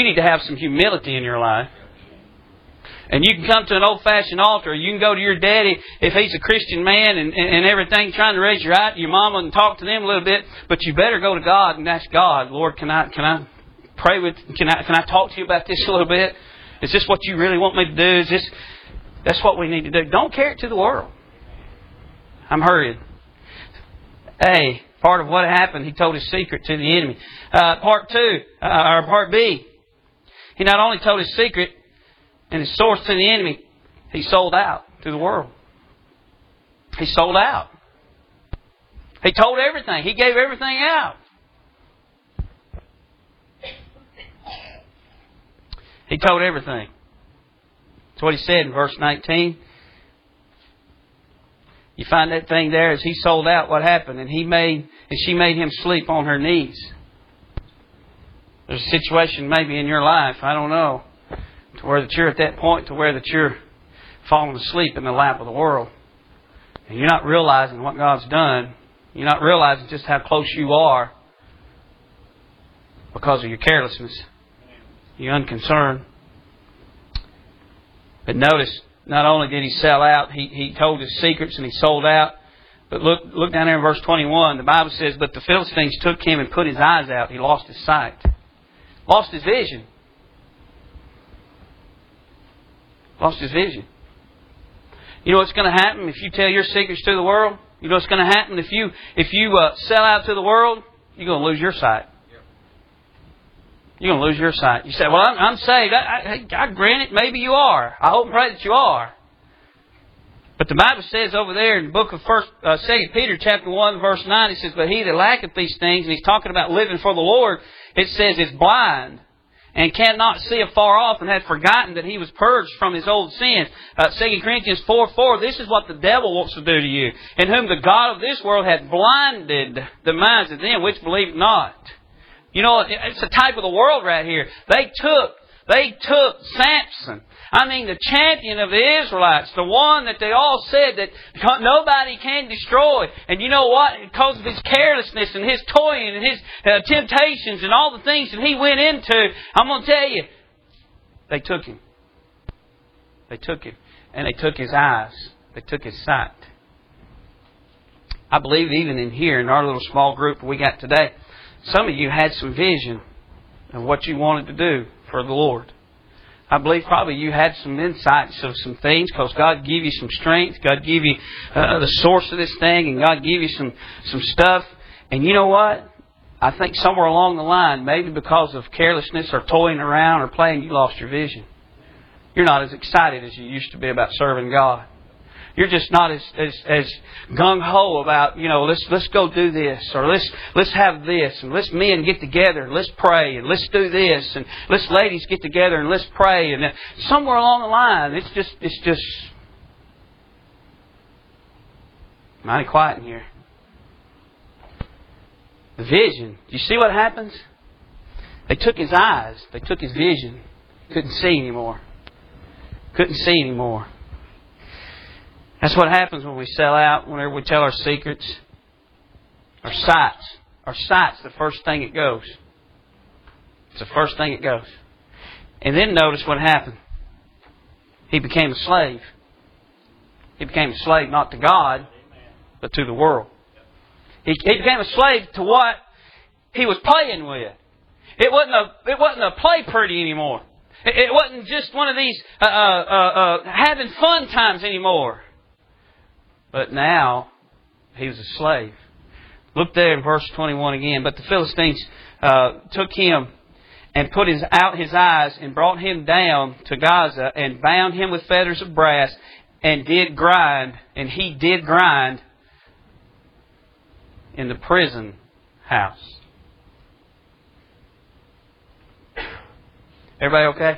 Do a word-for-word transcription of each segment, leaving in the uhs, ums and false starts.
need to have some humility in your life. And you can come to an old-fashioned altar. You can go to your daddy if he's a Christian man and, and, and everything, trying to raise your eye, your mama, and talk to them a little bit. But you better go to God and ask God, Lord, can I can I pray with? Can I can I talk to you about this a little bit? Is this what you really want me to do? Is this? That's what we need to do. Don't carry it to the world. I'm hurried. A, part of what happened, he told his secret to the enemy. Uh, part two, uh, or part B, he not only told his secret and his source to the enemy, he sold out to the world. He sold out. He told everything. He gave everything out. He told everything. That's what he said in verse nineteen. You find that thing there, as he sold out, what happened? And he made, and she made him sleep on her knees. There's a situation maybe in your life, I don't know, to where that you're at that point to where that you're falling asleep in the lap of the world. And you're not realizing what God's done. You're not realizing just how close you are because of your carelessness, your unconcern. But notice, not only did he sell out, he, he told his secrets and he sold out. But look look down there in verse twenty-one. The Bible says, but the Philistines took him and put his eyes out. He lost his sight. Lost his vision. Lost his vision. You know what's going to happen if you tell your secrets to the world? You know what's going to happen if you if you uh, sell out to the world? You're going to lose your sight. You're going to lose your sight. You say, well, I'm, I'm saved. I, I, I grant it. Maybe you are. I hope and pray that you are. But the Bible says over there in the book of First, uh, Second Peter chapter one, verse nine, it says, but he that lacketh these things, and he's talking about living for the Lord, it says, is blind and cannot see afar off, and hath forgotten that he was purged from his old sins. Uh, Second Corinthians four four, this is what the devil wants to do to you, in whom the God of this world hath blinded the minds of them which believe not. You know, it's a type of the world right here. They took, they took Samson. I mean, the champion of the Israelites, the one that they all said that nobody can destroy. And you know what? Because of his carelessness and his toying and his uh, temptations and all the things that he went into, I'm going to tell you, they took him. They took him. And they took his eyes. They took his sight. I believe even in here, in our little small group we got today, some of you had some vision of what you wanted to do for the Lord. I believe probably you had some insights of some things because God gave you some strength. God gave you uh, the source of this thing, and God gave you some, some stuff. And you know what? I think somewhere along the line, maybe because of carelessness or toying around or playing, you lost your vision. You're not as excited as you used to be about serving God. You're just not as, as, as gung-ho about, you know, let's let's go do this, or let's let's have this, and let's men get together and let's pray, and let's do this, and let's ladies get together and let's pray. And somewhere along the line, it's just it's just mighty quiet in here. The vision. Do you see what happens? They took his eyes. They took his vision. Couldn't see anymore. Couldn't see anymore. That's what happens when we sell out, whenever we tell our secrets. Our sights. Our sight's the first thing it goes. It's the first thing it goes. And then notice what happened. He became a slave. He became a slave not to God, but to the world. He, he became a slave to what he was playing with. It wasn't a, it wasn't a play pretty anymore. It, it wasn't just one of these uh, uh, uh, having fun times anymore. But now, he was a slave. Look there in verse twenty-one again. But the Philistines uh, took him and put his, out his eyes and brought him down to Gaza and bound him with fetters of brass and did grind, and he did grind in the prison house. Everybody okay?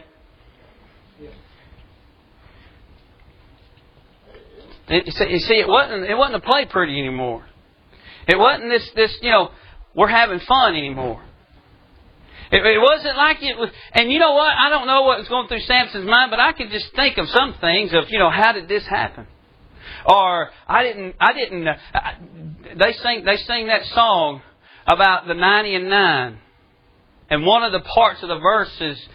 You see, it wasn't it wasn't a play pretty anymore. It wasn't this this you know we're having fun anymore. It, it wasn't like it was. And you know what? I don't know what was going through Samson's mind, but I could just think of some things of you know how did this happen? Or I didn't I didn't. Uh, they sing they sing that song about the ninety and nine, and one of the parts of the verses